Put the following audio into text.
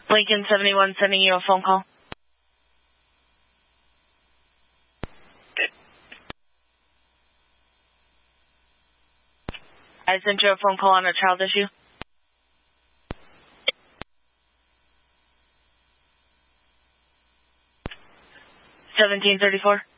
Lincoln 71 sending you a phone call. I sent you a phone call on a child issue. 1734.